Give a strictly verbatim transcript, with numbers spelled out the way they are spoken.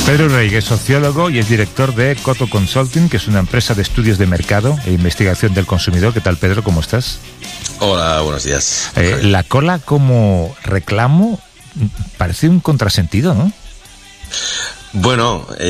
Pedro Rey, que es sociólogo y es director de Coto Consulting, que es una empresa de estudios de mercado e investigación del consumidor. ¿Qué tal, Pedro? ¿Cómo estás? Hola, buenos días. Eh, la cola como reclamo parece un contrasentido, ¿no? Bueno, eh,